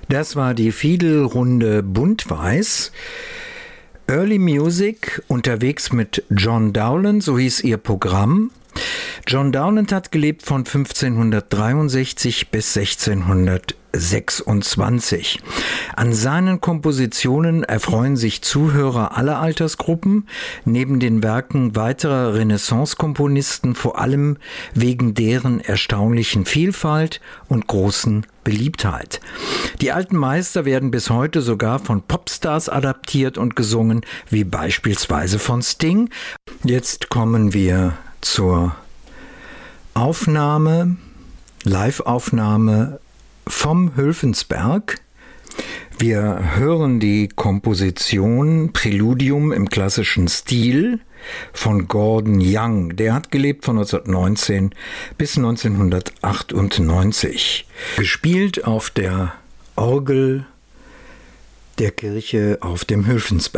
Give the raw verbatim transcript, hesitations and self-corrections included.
Das war die Fiedelrunde Buntweiß. Early Music unterwegs mit John Dowland, so hieß ihr Programm. John Dowland hat gelebt von fünfzehnhundertdreiundsechzig bis sechzehnhundertsechsundzwanzig. An seinen Kompositionen erfreuen sich Zuhörer aller Altersgruppen, neben den Werken weiterer Renaissance-Komponisten, vor allem wegen deren erstaunlichen Vielfalt und großen Beliebtheit. Die alten Meister werden bis heute sogar von Popstars adaptiert und gesungen, wie beispielsweise von Sting. Jetzt kommen wir zur Aufnahme, Live-Aufnahme vom Hülfensberg. Wir hören die Komposition Präludium im klassischen Stil von Gordon Young. Der hat gelebt von neunzehnhundertneunzehn bis neunzehnhundertachtundneunzig. Gespielt auf der Orgel der Kirche auf dem Hülfensberg.